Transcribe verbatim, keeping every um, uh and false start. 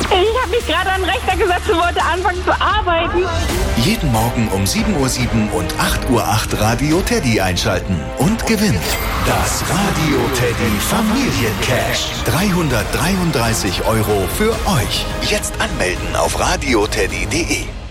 Ich habe mich gerade an den Rechner gesetzt und wollte anfangen zu arbeiten. Jeden Morgen um sieben Uhr sieben und acht Uhr acht Radio Teddy einschalten und gewinnen. Das Radio Teddy Familiencash. dreihundertdreiunddreißig Euro für euch. Jetzt anmelden auf radioteddy punkt de.